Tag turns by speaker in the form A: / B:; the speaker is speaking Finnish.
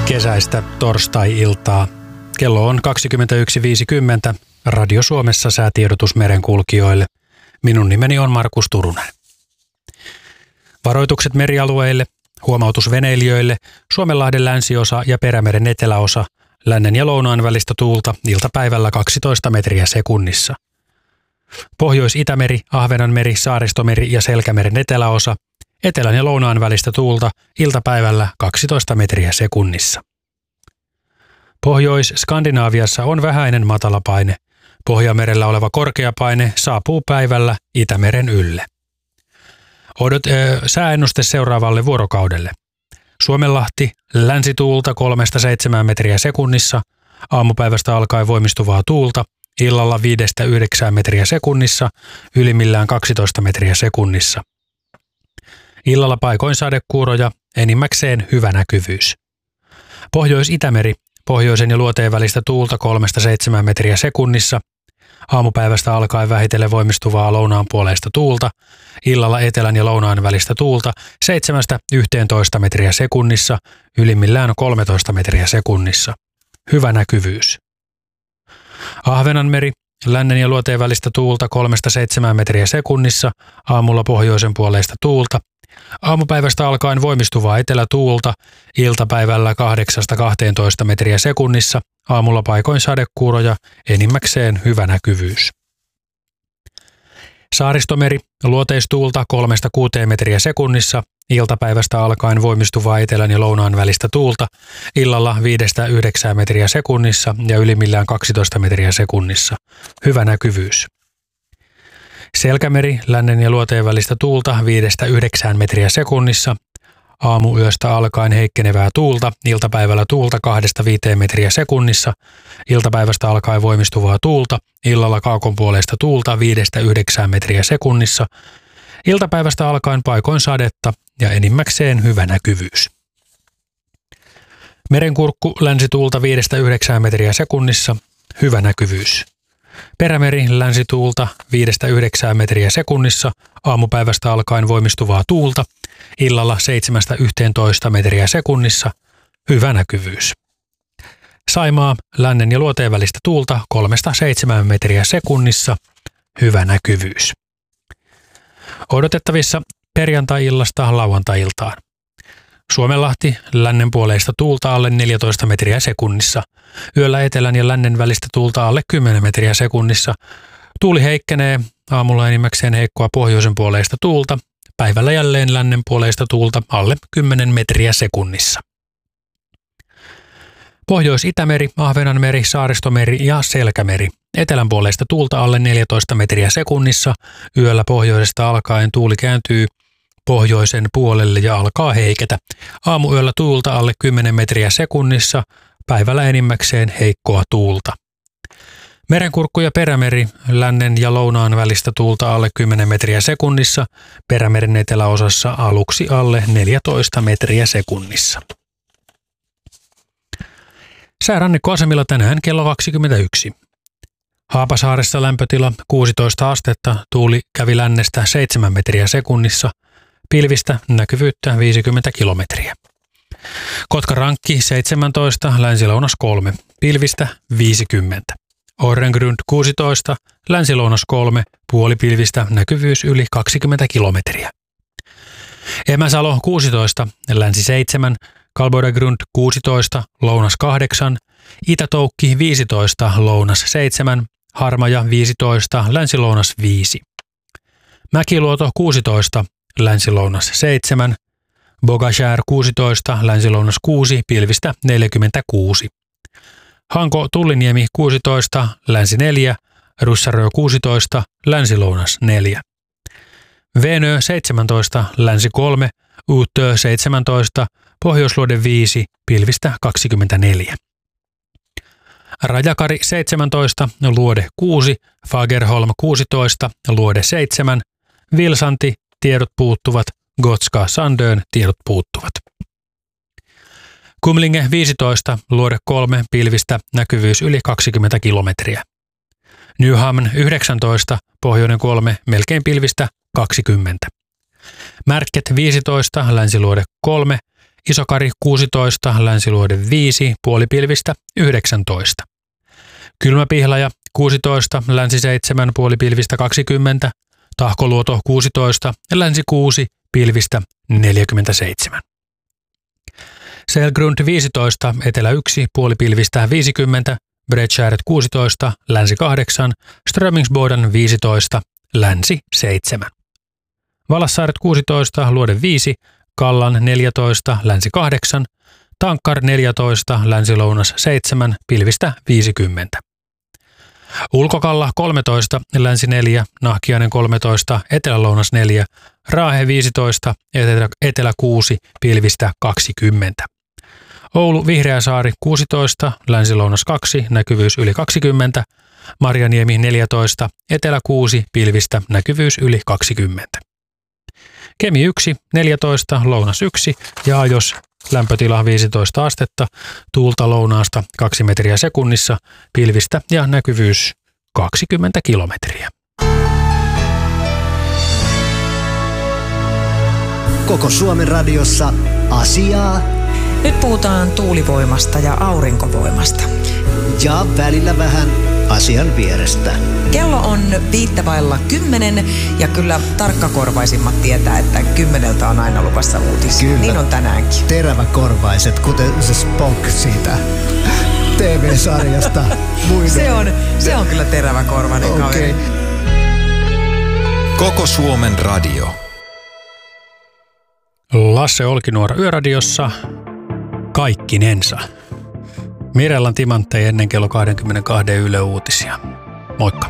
A: Kesäistä torstai-iltaa. Kello on 21.50. Radio Suomessa säätiedotus merenkulkijoille. Minun nimeni on Markus Turunen. Varoitukset merialueille, huomautus veneilijöille, Suomenlahden länsiosa ja Perämeren eteläosa, lännen ja lounaan välistä tuulta iltapäivällä 12 metriä sekunnissa. Pohjois-Itämeri, Ahvenanmeri, Saaristomeri ja Selkämeren eteläosa, etelän ja lounaan välistä tuulta iltapäivällä 12 metriä sekunnissa. Pohjois-Skandinaaviassa on vähäinen matalapaine. Pohjanmerellä oleva korkeapaine saapuu päivällä Itämeren ylle. Sääennuste seuraavalle vuorokaudelle. Suomenlahti, länsituulta 3-7 metriä sekunnissa, aamupäivästä alkaen voimistuvaa tuulta, illalla 5-9 metriä sekunnissa, ylimmillään 12 metriä sekunnissa. Illalla paikoin sadekuuroja, enimmäkseen hyvä näkyvyys. Pohjois-Itämeri, pohjoisen ja luoteen välistä tuulta 3-7 metriä sekunnissa, aamupäivästä alkaen vähitellen voimistuvaa lounaan puoleista tuulta, illalla etelän ja lounaan välistä tuulta 7-11 metriä sekunnissa, ylimmillään 13 metriä sekunnissa. Hyvä näkyvyys. Ahvenanmeri, lännen ja luoteen välistä tuulta 3-7 metriä sekunnissa, aamulla pohjoisen puoleista tuulta, aamupäivästä alkaen voimistuvaa etelätuulta, iltapäivällä 8-12 metriä sekunnissa, aamulla paikoin sadekuuroja, enimmäkseen hyvä näkyvyys. Saaristomeri, luoteistuulta 3-6 metriä sekunnissa, iltapäivästä alkaen voimistuvaa etelän ja lounaan välistä tuulta, illalla 5-9 metriä sekunnissa ja ylimmillään 12 metriä sekunnissa. Hyvä näkyvyys. Selkämeri, lännen ja luoteen välistä tuulta 5-9 metriä sekunnissa, aamuyöstä alkaen heikkenevää tuulta, iltapäivällä tuulta 2-5 metriä sekunnissa, iltapäivästä alkaen voimistuvaa tuulta, illalla kaakonpuoleista tuulta 5-9 metriä sekunnissa, iltapäivästä alkaen paikoin sadetta ja enimmäkseen hyvä näkyvyys. Merenkurkku, länsituulta 5-9 metriä sekunnissa, hyvä näkyvyys. Perämeri, länsituulta 5-9 metriä sekunnissa, aamupäivästä alkaen voimistuvaa tuulta, illalla 7-11 metriä sekunnissa, hyvä näkyvyys. Saimaa, lännen ja luoteen välistä tuulta 3-7 metriä sekunnissa, hyvä näkyvyys. Odotettavissa perjantai-illasta lauantai-iltaan. Suomenlahti, lännen puoleista tuulta alle 14 metriä sekunnissa, yöllä etelän ja lännen välistä tuulta alle 10 metriä sekunnissa. Tuuli heikkenee, aamulla enimmäkseen heikkoa pohjoisen puoleista tuulta, päivällä jälleen lännen puoleista tuulta alle 10 metriä sekunnissa. Pohjois-Itämeri, Ahvenanmeri, Saaristomeri ja Selkämeri. Etelän puoleista tuulta alle 14 metriä sekunnissa, yöllä pohjoisesta alkaen tuuli kääntyy pohjoisen puolelle ja alkaa heiketä. Aamuyöllä tuulta alle 10 metriä sekunnissa, päivällä enimmäkseen heikkoa tuulta. Merenkurkku ja Perämeri, lännen ja lounaan välistä tuulta alle 10 metriä sekunnissa, Perämeren eteläosassa aluksi alle 14 metriä sekunnissa. Säärannikkoasemilla tänään kello 21. Haapasaaressa lämpötila 16 astetta, tuuli kävi lännestä 7 metriä sekunnissa, pilvistä näkyvyyttä 50 kilometriä. Kotkarankki 17, länsilounas 3, pilvistä 50. Orrengrund 16, länsilounas 3, puolipilvistä näkyvyys yli 20 kilometriä. Emäsalo 16, länsi 7, Kalboregrund 16, lounas 8, Itätoukki 15, lounas 7, Harmaja 15, länsilounas 5. Mäkiluoto 16, länsilounas 7, Bogashär 16, länsilounas 6, pilvistä 46. Hanko Tulliniemi 16, länsi 4, Russarö 16, länsilounas 4. Venö 17, länsi 3, Uutö 17, Pohjoisluode 5, pilvistä 24. Rajakari 17, Luode 6, Fagerholm 16, Luode 7, Vilsanti, tiedot puuttuvat, Gotska Sandön, tiedot puuttuvat. Kumlinge 15, Luode 3, pilvistä näkyvyys yli 20 kilometriä. Nyhamn 19, pohjoinen 3, melkein pilvistä 20. Märket 15, länsiluode 3, Isokari 16, Länsiluode 5, puolipilvistä 19. Kylmäpihlaja 16, Länsi 7, puolipilvistä 20. Tahkoluoto 16, Länsi 6, pilvistä 47. Selgrund 15, Etelä 1, puolipilvistä 50. Bredskäret 16, Länsi 8, Strömingsboden 15, Länsi 7. Valassaaret 16, Luode 5, Kallan 14, Länsi 8, Tankkar 14, Länsi-lounas 7, pilvistä 50. Ulkokalla 13, Länsi 4, Nahkiainen 13, Etelä-lounas 4, Raahe 15, Etelä 6, pilvistä 20. Oulu Vihreäsaari 16, Länsi-lounas 2, näkyvyys yli 20, Marjaniemi 14, Etelä 6, pilvistä näkyvyys yli 20. Kemi 1, 14, lounas 1 ja Ajos lämpötila 15 astetta, tuulta lounaasta 2 metriä sekunnissa, pilvistä ja näkyvyys 20 kilometriä.
B: Koko Suomen radiossa asiaa.
C: Nyt puhutaan tuulivoimasta ja aurinkovoimasta.
B: Ja välillä vähän asian vierestä.
C: Kello on 9:05 ja kyllä tarkkakorvaisimmat tietää, että 10 on aina luvassa uutisia.
B: Kyllä.
C: Niin on tänäänkin.
B: Teräväkorvaiset, kuten se Spock siitä TV-sarjasta.
C: Se on kyllä teräväkorvainen kaveri.
D: Koko Suomen radio.
A: Lasse Olkinuora Yöradiossa kaikkinensa. Mirellan timantteja ennen kello 22 Yle Uutisia. Moikka!